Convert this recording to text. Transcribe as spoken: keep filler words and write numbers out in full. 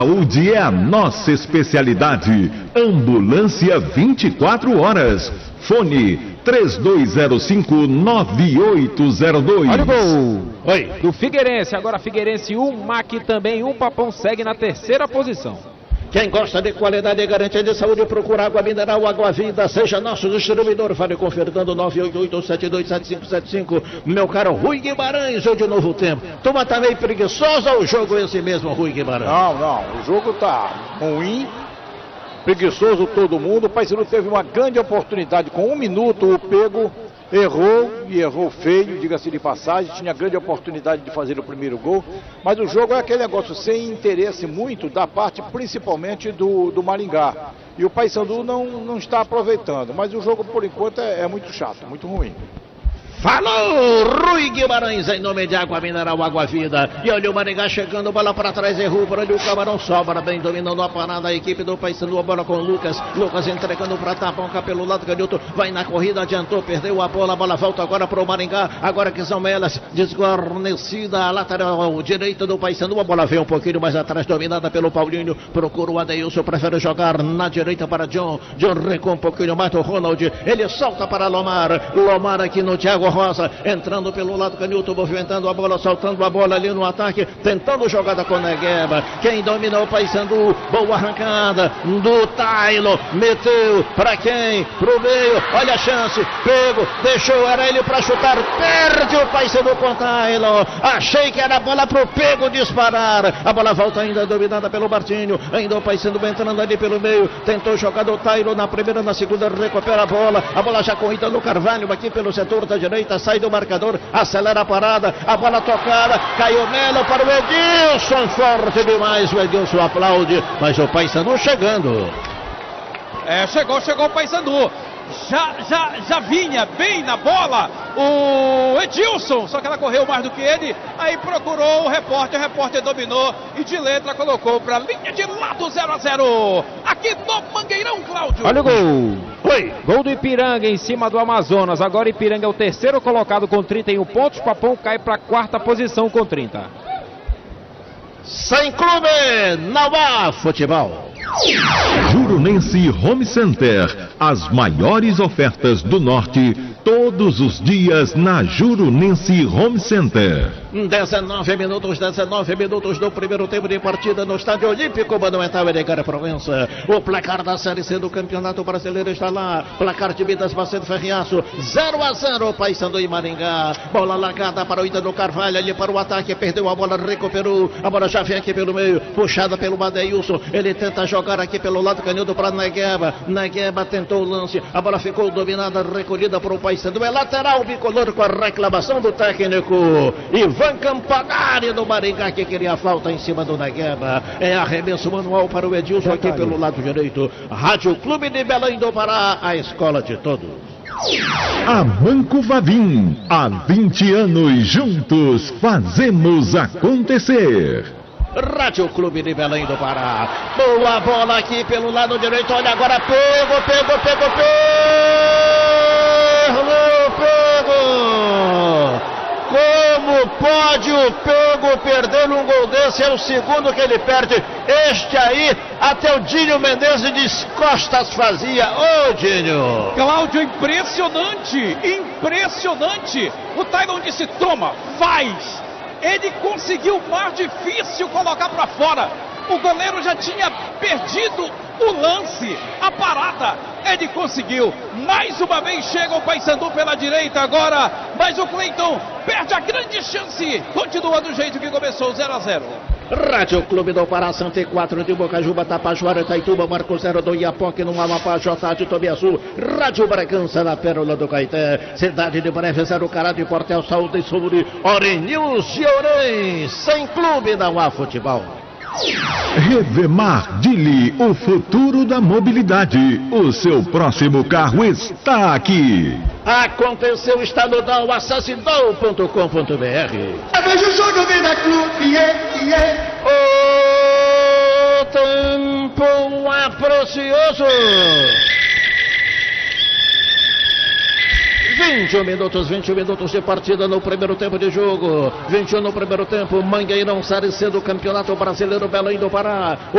Saúde é a nossa especialidade. Ambulância vinte e quatro horas. Fone três dois zero cinco, nove oito zero dois. Olha o gol. Oi. Do Figueirense. Agora Figueirense um, M A C também um. Papão segue na terceira posição. Quem gosta de qualidade e garantia de saúde, procura Água Mineral, Água Vida, seja nosso distribuidor. Fale confirmando nove oito oito, sete dois sete cinco sete cinco. Meu caro Rui Guimarães, ou de Novo Tempo. Toma tá meio preguiçosa o jogo esse mesmo, Rui Guimarães? Não, não, o jogo tá ruim, preguiçoso todo mundo. O Paysandu teve uma grande oportunidade com um minuto, o Pego errou e errou feio, diga-se de passagem, tinha grande oportunidade de fazer o primeiro gol, mas o jogo é aquele negócio sem interesse muito da parte principalmente do, do Maringá, e o Paysandu não, não está aproveitando, mas o jogo por enquanto é, é muito chato, muito ruim. Falou, Rui Guimarães, em nome de Água Mineral, Água Vida. E olha o Maringá chegando, bola para trás, errou, por ali o Camarão sobra, bem dominando a parada, a equipe do Paysandu, a bola com o Lucas, Lucas entregando para Taponca pelo lado canhoto, vai na corrida, adiantou, perdeu a bola, a bola volta agora para o Maringá, agora que são elas, desguarnecida a lateral direita do Paysandu, a bola veio um pouquinho mais atrás, dominada pelo Paulinho, procura o Adeilson, prefere jogar na direita para John, John recua um pouquinho mais o Ronald, ele solta para Lomar, Lomar aqui no Thiago Rosa, entrando pelo lado canhoto, movimentando a bola, soltando a bola ali no ataque, tentando jogada com Negueba. Quem dominou o Paysandu, boa arrancada do Tailo, meteu para quem? Pro meio, olha a chance, pego, deixou, era ele para chutar, perde o Paysandu com Tailo. Achei que era a bola pro Pego disparar. A bola volta ainda dominada pelo Martinho, ainda o Paysandu entrando ali pelo meio, tentou jogar do Tailo na primeira, na segunda, recupera a bola, a bola já corrida no Carvalho aqui pelo setor da direita. Sai do marcador, acelera a parada, a bola tocada, caiu Melo para o Edilson, forte demais, o Edilson aplaude, mas o Paysandu chegando. É, chegou, chegou o Paysandu. Já, já, já vinha bem na bola o Edilson, só que ela correu mais do que ele, aí procurou o repórter, o repórter dominou e de letra colocou para linha de lado, zero a zero, aqui no Mangueirão, Cláudio. Olha o gol. Oi. Gol do Ipiranga em cima do Amazonas. Agora Ipiranga é o terceiro colocado com trinta e um pontos, Papão cai para a quarta posição com trinta. Sem clube, não há futebol. Jurunense Home Center, as maiores ofertas do Norte, todos os dias na Jurunense Home Center. dezenove minutos, dezenove minutos do primeiro tempo de partida no Estádio Olímpico Monumental Edgar Provença. O placar da Série C do Campeonato Brasileiro está lá. Placar de Minas Macedo Ferriaço, zero a zero, Paysandu e Maringá. Bola largada para o Ítalo Carvalho, ali para o ataque, perdeu a bola, recuperou. A bola já vem aqui pelo meio, puxada pelo Adeilson. Ele tenta jogar aqui pelo lado canhoto para Negueba. Negueba tentou o lance, a bola ficou dominada, recolhida para o Paysandu. É lateral bicolor com a reclamação do técnico Ivan Campanari do Maringá, que queria falta em cima do Negueba. É arremesso manual para o Edilson aqui pelo lado direito. Rádio Clube de Belém do Pará, a escola de todos. A Banco Vavim, há vinte anos juntos fazemos acontecer. Rádio Clube de Belém do Pará. Boa bola aqui pelo lado direito. Olha agora, pego, pego, pego, pego, pego. Como pode o Pego perder um gol desse? É o segundo que ele perde. Este aí, até o Dinho Menezes de costas fazia. Ô, Dinho! Cláudio, impressionante, impressionante. O Taylor disse, toma, faz. Ele conseguiu o mais difícil colocar para fora. O goleiro já tinha perdido o lance, a parada. Ele conseguiu. Mais uma vez chega o Paysandu pela direita agora. Mas o Cleiton perde a grande chance. Continua do jeito que começou, zero a zero. Rádio Clube do Pará, Santa quatro de Bocajuba, Tapajoara, Itaituba, Marco Zero do Iapoque, no Amapá, J de Tobiaçu, Rádio Bragança, na Pérola do Caeté, Cidade de Breve, Zero Cará de Portel, Saúde e Sobre, Orenils de Orens, sem clube não há futebol. Revemar Dili, o futuro da mobilidade. O seu próximo carro está aqui. Aconteceu, está no D A O, acesse D A O ponto com ponto B R. Veja o jogo, Vida Clube, é, é. O tempo é precioso. vinte e um minutos, vinte e um minutos de partida no primeiro tempo de jogo. vinte e um no primeiro tempo. Mangueirão, Série C do Campeonato Brasileiro, Belém do Pará.